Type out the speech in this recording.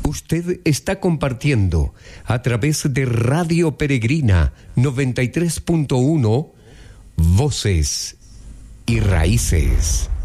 Usted está compartiendo a través de Radio Peregrina 93.1 Voces y Raíces.